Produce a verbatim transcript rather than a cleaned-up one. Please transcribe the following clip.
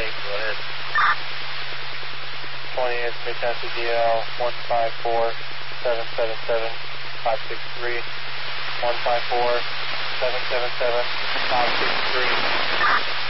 go ahead. twentieth, Midtown C D L, one five four, seven seven seven, five six three, one five four, seven seven seven, five six three.